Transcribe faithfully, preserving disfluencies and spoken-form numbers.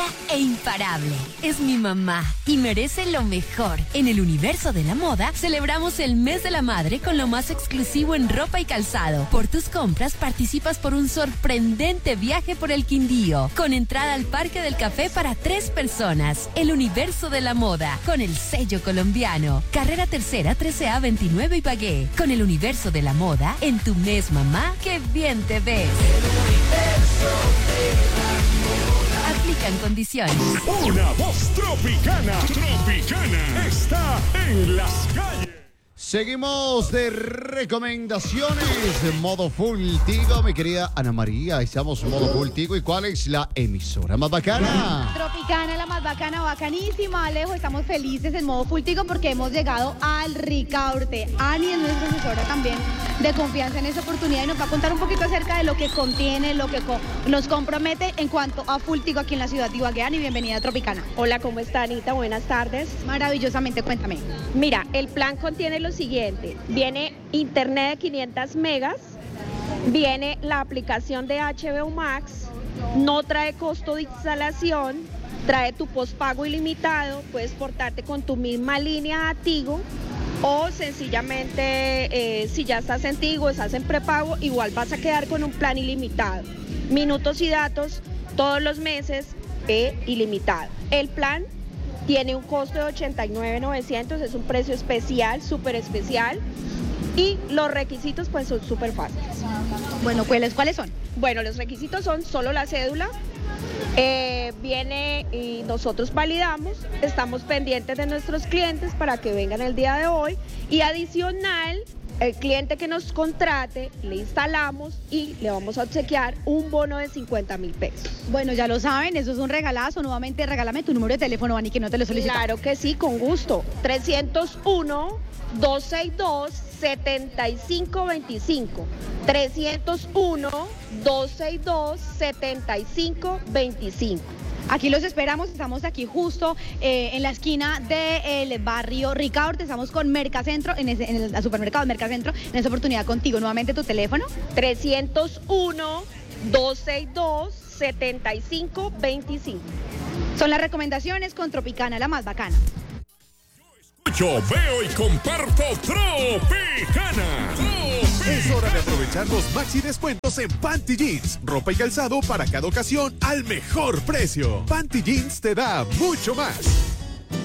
e imparable. Es mi mamá y merece lo mejor. En el universo de la moda, celebramos el mes de la madre con lo más exclusivo en ropa y calzado. Por tus compras, participas por un sorprendente viaje por el Quindío, con entrada al Parque del Café para tres personas. El universo de la moda, con el sello colombiano. Carrera Tercera, trece A veintinueve Ibagué. Con el universo de la moda, en tu mes, mamá, ¡qué bien te ves! Aplican condiciones. Una voz tropicana, tropicana, está en las calles. Seguimos de recomendaciones de modo full Tigo, mi querida Ana María. Estamos en modo full Tigo. ¿Y cuál es la emisora más bacana? Tropicana, la más bacana, bacanísima, Alejo. Estamos felices en modo full Tigo porque hemos llegado al Ricaurte. Ani es nuestra asesora también de confianza en esta oportunidad y nos va a contar un poquito acerca de lo que contiene, lo que co- nos compromete en cuanto a full Tigo aquí en la ciudad de Ibagué. Ani, bienvenida a Tropicana. Hola, ¿cómo está, Anita? Buenas tardes. Maravillosamente, cuéntame. Mira, el plan contiene lo siguiente. Viene internet de quinientos megas, viene la aplicación de H B O Max, no trae costo de instalación, trae tu postpago ilimitado, puedes portarte con tu misma línea a Tigo o sencillamente eh, si ya estás en Tigo, estás en prepago, igual vas a quedar con un plan ilimitado. Minutos y datos todos los meses e ilimitado. El plan tiene un costo de ochenta y nueve mil novecientos, es un precio especial, súper especial. Y los requisitos pues son súper fáciles. Bueno, ¿cuáles, ¿cuáles son? Bueno, los requisitos son solo la cédula, eh, viene y nosotros validamos, estamos pendientes de nuestros clientes para que vengan el día de hoy y adicional, el cliente que nos contrate, le instalamos y le vamos a obsequiar un bono de cincuenta mil pesos. Bueno, ya lo saben, eso es un regalazo. Nuevamente, regálame tu número de teléfono, Ani, que no te lo solicito. Claro que sí, con gusto. trescientos uno, doscientos sesenta y dos, setenta y cinco veinticinco. trescientos uno, doscientos sesenta y dos, setenta y cinco veinticinco. Aquí los esperamos, estamos aquí justo eh, en la esquina del barrio Ricaurte, estamos con Mercacentro, en, ese, en el supermercado Mercacentro, en esta oportunidad contigo. Nuevamente tu teléfono. trescientos uno, doscientos sesenta y dos, setenta y cinco veinticinco. Son las recomendaciones con Tropicana, la más bacana. Yo veo y comparto Tropicana. Es hora de aprovechar los maxi descuentos en Panty Jeans. Ropa y calzado para cada ocasión al mejor precio. Panty Jeans te da mucho más.